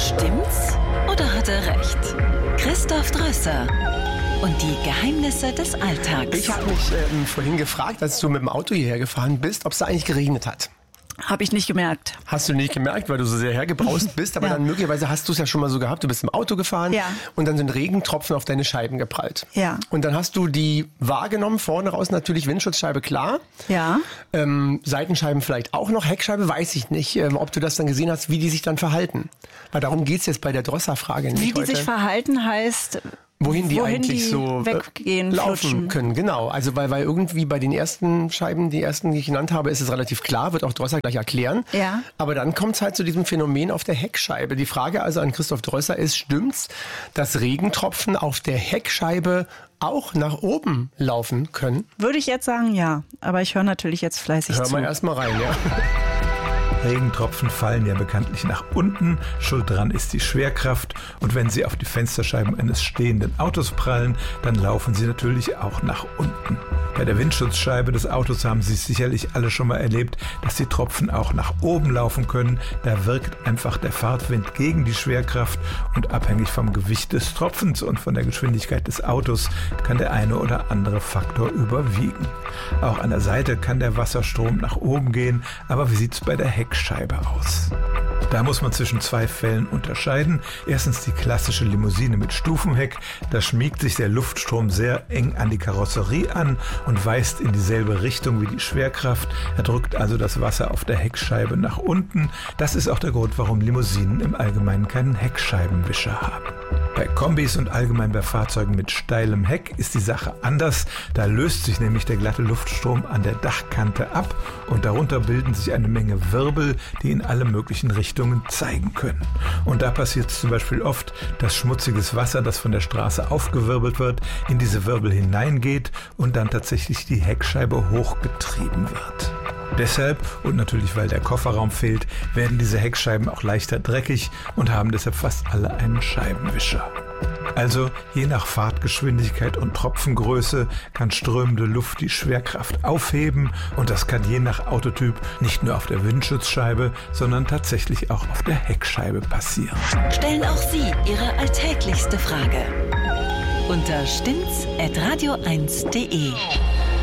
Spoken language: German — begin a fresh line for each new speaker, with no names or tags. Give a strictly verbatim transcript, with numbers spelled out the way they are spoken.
Stimmt's oder hat er recht? Christoph Drösser und die Geheimnisse des Alltags.
Ich habe mich ähm, vorhin gefragt, als du mit dem Auto hierher gefahren bist, ob es da eigentlich geregnet hat.
Habe ich nicht gemerkt.
Hast du nicht gemerkt, weil du so sehr hergebraust bist, aber
Ja.
dann möglicherweise hast du es ja schon mal so gehabt, du bist im Auto gefahren
Ja.
und dann sind Regentropfen auf deine Scheiben geprallt.
Ja.
Und dann hast du die wahrgenommen, vorne raus natürlich Windschutzscheibe klar,
Ja.
ähm, Seitenscheiben vielleicht auch noch, Heckscheibe weiß ich nicht, ähm, ob du das dann gesehen hast, wie die sich dann verhalten. Weil darum geht's jetzt bei der Drösser-Frage nicht
Wie die
heute.
sich verhalten heißt,
Wohin die
wohin
eigentlich
die
so
weggehen,
äh, laufen
flutschen.
können, genau. Also weil, weil irgendwie bei den ersten Scheiben, die ersten, die ich genannt habe, ist es relativ klar, wird auch Drösser gleich erklären.
Ja.
Aber dann kommt es halt zu diesem Phänomen auf der Heckscheibe. Die Frage also an Christoph Drösser ist, stimmt's, dass Regentropfen auf der Heckscheibe auch nach oben laufen können?
würde ich jetzt sagen, ja. Aber ich höre natürlich jetzt fleißig
Hör
zu.
mal erst mal rein, ja.
Regentropfen fallen ja bekanntlich nach unten. Schuld dran ist die Schwerkraft. Und wenn sie auf die Fensterscheiben eines stehenden Autos prallen, dann laufen sie natürlich auch nach unten. Bei der Windschutzscheibe des Autos haben Sie es sicherlich alle schon mal erlebt, dass die Tropfen auch nach oben laufen können. Da wirkt einfach der Fahrtwind gegen die Schwerkraft und abhängig vom Gewicht des Tropfens und von der Geschwindigkeit des Autos kann der eine oder andere Faktor überwiegen. Auch an der Seite kann der Wasserstrom nach oben gehen, aber wie sieht es bei der Heckscheibe aus? Da muss man zwischen zwei Fällen unterscheiden. Erstens die klassische Limousine mit Stufenheck. Da schmiegt sich der Luftstrom sehr eng an die Karosserie an und weist in dieselbe Richtung wie die Schwerkraft. Er drückt also das Wasser auf der Heckscheibe nach unten. Das ist auch der Grund, warum Limousinen im Allgemeinen keinen Heckscheibenwischer haben. Bei Kombis und allgemein bei Fahrzeugen mit steilem Heck ist die Sache anders. Da löst sich nämlich der glatte Luftstrom an der Dachkante ab und darunter bilden sich eine Menge Wirbel, die in alle möglichen Richtungen zeigen können. Und da passiert es zum Beispiel oft, dass schmutziges Wasser, das von der Straße aufgewirbelt wird, in diese Wirbel hineingeht und dann tatsächlich die Heckscheibe hochgetrieben wird. Deshalb, und natürlich weil der Kofferraum fehlt, werden diese Heckscheiben auch leichter dreckig und haben deshalb fast alle einen Scheibenwischer. Also je nach Fahrtgeschwindigkeit und Tropfengröße kann strömende Luft die Schwerkraft aufheben und das kann je nach Autotyp nicht nur auf der Windschutzscheibe, sondern tatsächlich auch auf der Heckscheibe passieren.
Stellen auch Sie Ihre alltäglichste Frage unter stimmt's at radio eins punkt de.